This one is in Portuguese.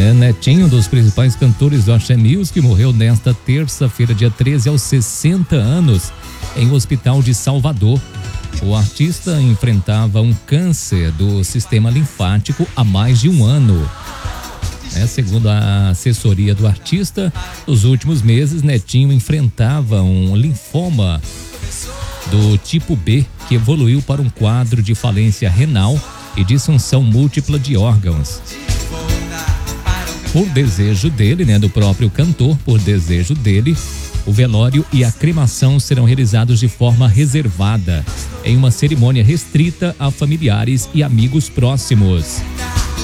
Netinho, um dos principais cantores do Axé Music, morreu nesta terça-feira, dia 13, aos 60 anos, em um hospital de Salvador. O artista enfrentava um câncer do sistema linfático há mais de um ano. Segundo a assessoria do artista, nos últimos meses, Netinho enfrentava um linfoma do tipo B, que evoluiu para um quadro de falência renal e disfunção múltipla de órgãos. Por desejo dele, do próprio cantor, por desejo dele, o velório e a cremação serão realizados de forma reservada, em uma cerimônia restrita a familiares e amigos próximos.